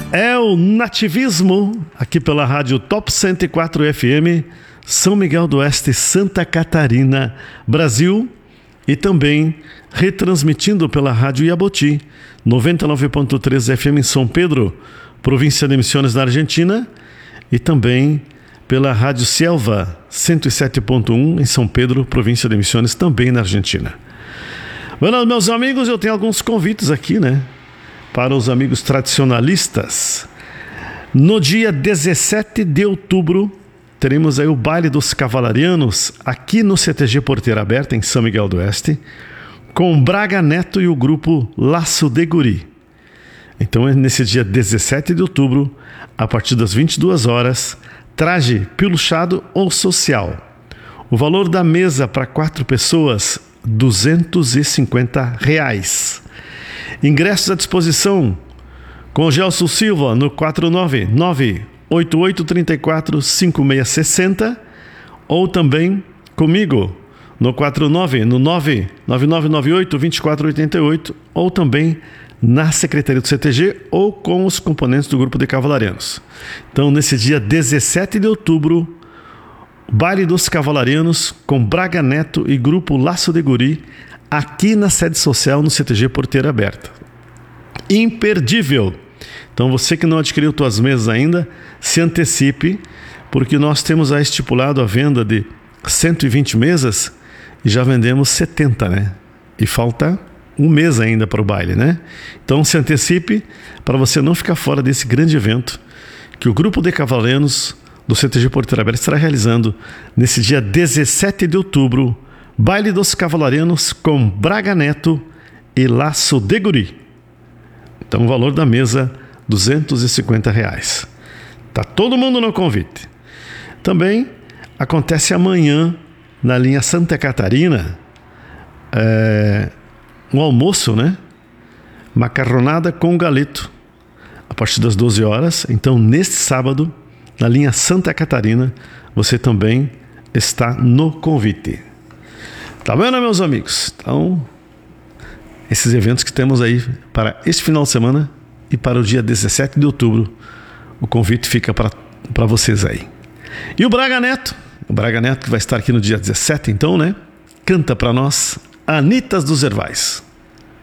É o nativismo, aqui pela rádio Top 104 FM, São Miguel do Oeste, Santa Catarina, Brasil, e também retransmitindo pela rádio Iaboti, 99.3 FM em São Pedro, província de Misiones da Argentina, e também pela rádio Selva, 107.1 em São Pedro, província de Misiones, também na Argentina. Bueno, meus amigos, eu tenho alguns convites aqui, né? Para os amigos tradicionalistas. No dia 17 de outubro, teremos aí o Baile dos Cavalarianos, aqui no CTG Porteira Aberta, em São Miguel do Oeste, com Braga Neto e o grupo Laço de Guri. Então é nesse dia 17 de outubro, a partir das 22 horas, traje piluchado ou social. O valor da mesa para 4 pessoas, R$250. Ingressos à disposição com o Gelson Silva no 499-8834-5660 ou também comigo no 49998-2488 ou também na Secretaria do CTG ou com os componentes do Grupo de Cavalarianos. Então, nesse dia 17 de outubro, Baile dos Cavalarianos com Braga Neto e Grupo Laço de Guri, aqui na sede social no CTG Porteira Aberta. Imperdível! Então você que não adquiriu tuas mesas ainda, se antecipe, porque nós temos aí estipulado a venda de 120 mesas e já vendemos 70, né? E falta um mês ainda para o baile, né? Então se antecipe para você não ficar fora desse grande evento que o Grupo de Cavalarianos do CTG Porteira Aberta estará realizando nesse dia 17 de outubro, Baile dos Cavalarianos com Braga Neto e Laço de Guri. Então o valor da mesa, R$250. Tá todo mundo no convite. Também acontece amanhã, na linha Santa Catarina, um almoço, né? Macarronada com galeto, a partir das 12 horas. Então, neste sábado, na linha Santa Catarina, você também está no convite. Tá vendo, meus amigos? Então, esses eventos que temos aí para este final de semana e para o dia 17 de outubro, o convite fica para vocês aí. E o Braga Neto que vai estar aqui no dia 17, então, né? Canta para nós Anitas dos Ervais.